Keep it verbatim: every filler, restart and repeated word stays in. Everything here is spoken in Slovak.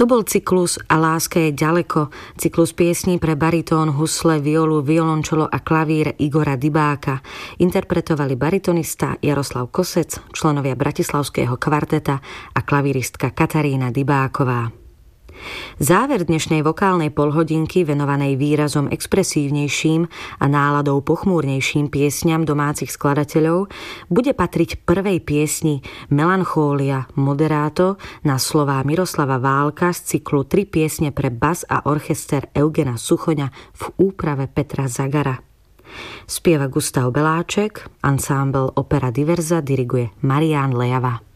To bol cyklus A láska je ďaleko, cyklus piesní pre baritón, husle, violu, violončelo a klavír Igora Dybáka. Interpretovali baritonista Jaroslav Kosec, členovia Bratislavského kvarteta a klavíristka Katarína Dybáková. Záver dnešnej vokálnej polhodinky venovanej výrazom expresívnejším a náladou pochmúrnejším piesňam domácich skladateľov bude patriť prvej piesni Melanchólia Moderato na slová Miroslava Válka z cyklu Tri piesne pre bas a orchester Eugena Suchoňa v úprave Petra Zagara. Spieva Gustav Beláček, ansámbl Opera Diverza diriguje Marián Lejava.